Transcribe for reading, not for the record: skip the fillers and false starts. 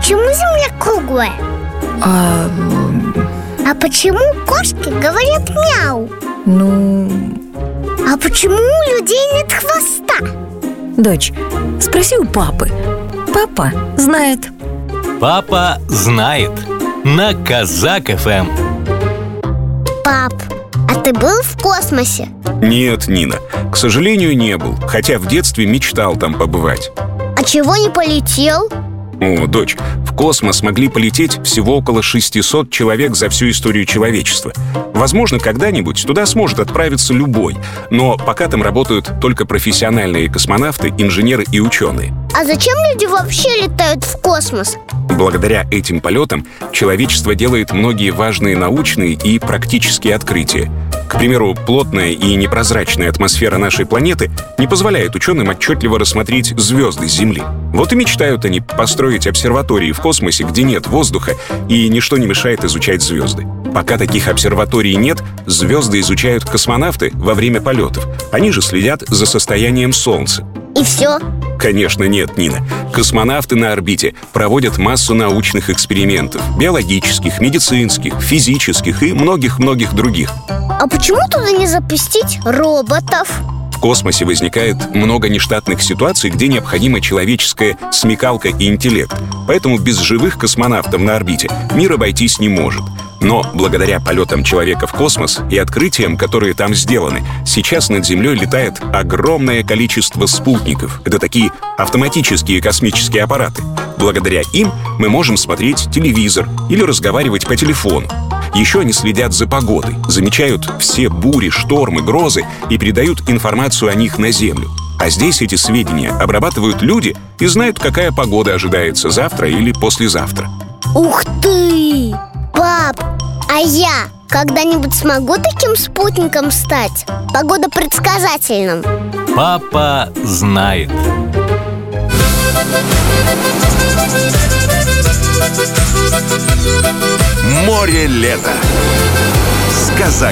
почему Земля круглая? А почему кошки говорят мяу? А почему у людей нет хвоста? Дочь, спроси у папы. Папа знает. Папа знает. На Казак ФМ. Пап, а ты был в космосе? Нет, Нина, к сожалению, не был. Хотя в детстве мечтал там побывать. А чего не полетел? О, дочь, в космос могли полететь всего около 600 человек за всю историю человечества. Возможно, когда-нибудь туда сможет отправиться любой. Но пока там работают только профессиональные космонавты, инженеры и ученые. А зачем люди вообще летают в космос? Благодаря этим полетам человечество делает многие важные научные и практические открытия. К примеру, плотная и непрозрачная атмосфера нашей планеты не позволяет ученым отчетливо рассмотреть звезды с Земли. Вот и мечтают они построить обсерватории в космосе, где нет воздуха и ничто не мешает изучать звезды. Пока таких обсерваторий нет, звезды изучают космонавты во время полетов. Они же следят за состоянием Солнца. И все? Конечно, нет, Нина. Космонавты на орбите проводят массу научных экспериментов. Биологических, медицинских, физических и многих-многих других. А почему туда не запустить роботов? В космосе возникает много нештатных ситуаций, где необходима человеческая смекалка и интеллект. Поэтому без живых космонавтов на орбите мир обойтись не может. Но благодаря полетам человека в космос и открытиям, которые там сделаны, сейчас над Землей летает огромное количество спутников. Это такие автоматические космические аппараты. Благодаря им мы можем смотреть телевизор или разговаривать по телефону. Еще они следят за погодой, замечают все бури, штормы, грозы и передают информацию о них на Землю. А здесь эти сведения обрабатывают люди и знают, какая погода ожидается завтра или послезавтра. Ух ты! Пап, а я когда-нибудь смогу таким спутником стать? Погодопредсказательным? Папа знает. Море лета с Казак.